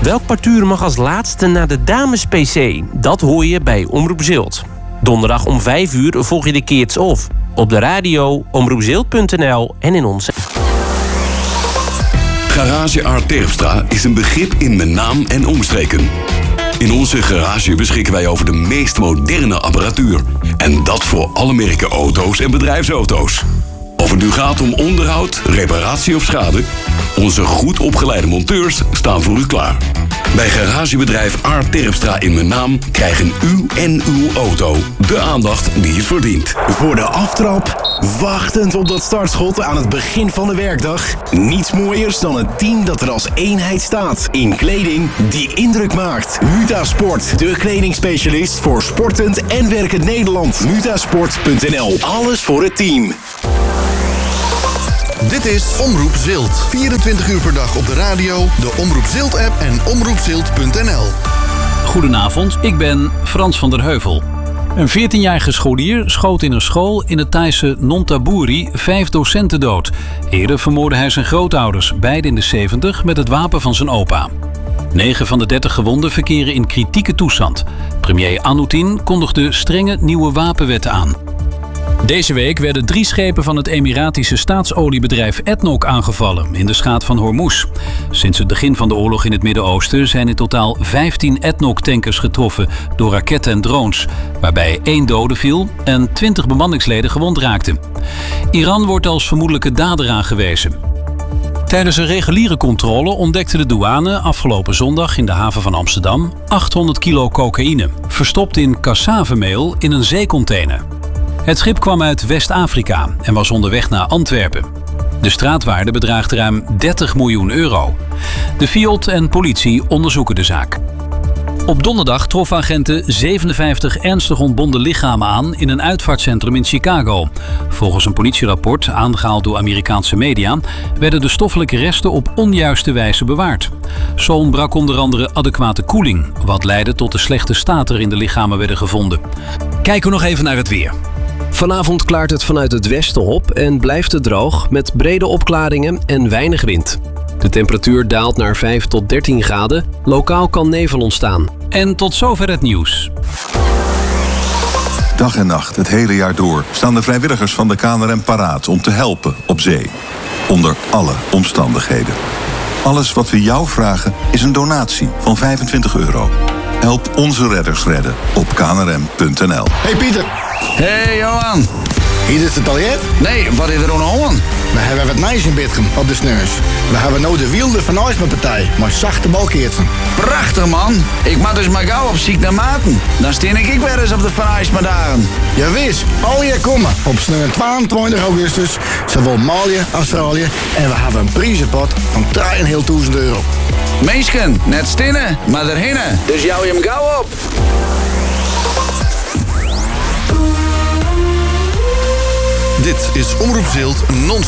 Welk partuur mag als laatste naar de dames-PC? Dat hoor je bij Omroep Zilt. Donderdag om 5 uur volg je de Kids Off. Op de radio, omroepzilt.nl en in onze... Garage Art Terpstra is een begrip in mijn naam en omstreken. In onze garage beschikken wij over de meest moderne apparatuur. En dat voor alle merken auto's en bedrijfsauto's. Of het nu gaat om onderhoud, reparatie of schade, onze goed opgeleide monteurs staan voor u klaar. Bij garagebedrijf Art Terpstra in mijn naam krijgen u en uw auto de aandacht die het verdient. Voor de aftrap, wachtend op dat startschot aan het begin van de werkdag. Niets mooiers dan een team dat er als eenheid staat. In kleding die indruk maakt. Mutasport, de kledingspecialist voor sportend en werkend Nederland. Mutasport.nl, alles voor het team. Dit is Omroep Zilt. 24 uur per dag op de radio, de Omroep Zilt-app en omroepzilt.nl. Goedenavond, ik ben Frans van der Heuvel. Een 14-jarige scholier schoot in een school in het Thaise Nonthaburi 5 docenten dood. Eerder vermoordde hij zijn grootouders, beide in de 70, met het wapen van zijn opa. 9 van de 30 gewonden verkeren in kritieke toestand. Premier Anutin kondigde strenge nieuwe wapenwetten aan. Deze week werden 3 schepen van het Emiratische staatsoliebedrijf ADNOC aangevallen in de Schaat van Hormuz. Sinds het begin van de oorlog in het Midden-Oosten zijn in totaal 15 ADNOC-tankers getroffen door raketten en drones, waarbij 1 dode viel en 20 bemanningsleden gewond raakten. Iran wordt als vermoedelijke dader aangewezen. Tijdens een reguliere controle ontdekte de douane afgelopen zondag in de haven van Amsterdam 800 kilo cocaïne, verstopt in cassavemeel in een zeecontainer. Het schip kwam uit West-Afrika en was onderweg naar Antwerpen. De straatwaarde bedraagt ruim 30 miljoen euro. De FIOD en politie onderzoeken de zaak. Op donderdag troffen agenten 57 ernstig ontbonden lichamen aan in een uitvaartcentrum in Chicago. Volgens een politierapport, aangehaald door Amerikaanse media, werden de stoffelijke resten op onjuiste wijze bewaard. Zo ontbrak onder andere adequate koeling, wat leidde tot de slechte staat waarin de lichamen werden gevonden. Kijken we nog even naar het weer. Vanavond klaart het vanuit het westen op en blijft het droog met brede opklaringen en weinig wind. De temperatuur daalt naar 5 tot 13 graden. Lokaal kan nevel ontstaan. En tot zover het nieuws. Dag en nacht, het hele jaar door, staan de vrijwilligers van de KNRM paraat om te helpen op zee. Onder alle omstandigheden. Alles wat we jou vragen is een donatie van €25. Help onze redders redden op knrm.nl. Hey Pieter. Hey Johan. Hier is het toilet? Nee, wat is er aan de hand? We hebben wat nijs in Bitgem op de sneus. We hebben nou de wielde van partij, maar zachte balkeertsen. Prachtig man. Ik mag dus maar gauw op ziek naar Maarten. Dan steen ik weer eens op de Van dagen. Je wist, al je komen op sneu 22 augustus, zowel Malië, Australië en we hebben een prijzenpot van €3.500. Meesken, net stinnen, maar erhinnen. Dus jou je hem gauw op. Dit is Omroep Zilt non